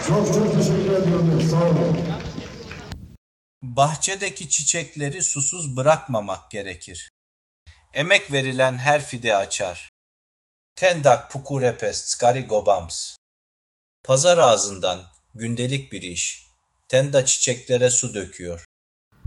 Çok çok teşekkür ediyorum. Sağ olun. Bahçedeki çiçekleri susuz bırakmamak gerekir. Emek verilen her fide açar. Tendak pukurepes skarigobams. Pazar ağzından gündelik bir iş. Tenda çiçeklere su döküyor.